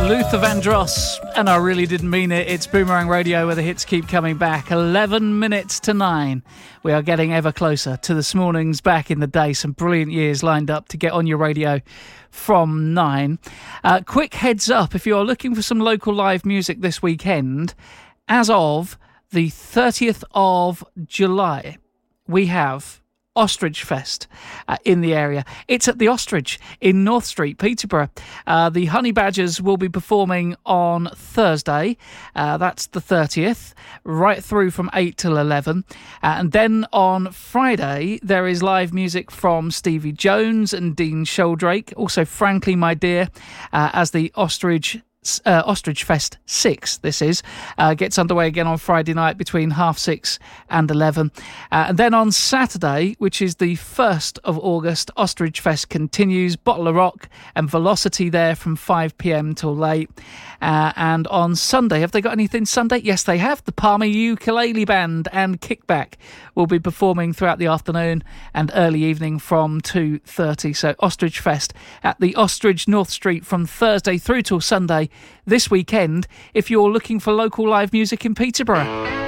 Luther Vandross, and I really didn't mean it. It's Boomerang Radio where the hits keep coming back. 11 minutes to 9. We are getting ever closer to this morning's Back in the Day. Some brilliant years lined up to get on your radio from 9. Quick heads up, if you're looking for some local live music this weekend, as of the 30th of July, we have Ostrich Fest in the area. It's at the Ostrich in North Street, Peterborough. The Honey Badgers will be performing on Thursday, that's the 30th, right through from 8 till 11. And then on Friday, there is live music from Stevie Jones and Dean Sheldrake, also Frankly My Dear, as the Ostrich Fest 6, this is, gets underway again on Friday night between 6:30 and 11. And then on Saturday, which is the 1st of August, Ostrich Fest continues. Bottle of Rock and Velocity there from 5 p.m. till late. And on Sunday, have they got anything Sunday? Yes, they have. The Palmer Ukulele Band and Kickback will be performing throughout the afternoon and early evening from 2:30. So Ostrich Fest at the Ostrich North Street from Thursday through till Sunday this weekend if you're looking for local live music in Peterborough.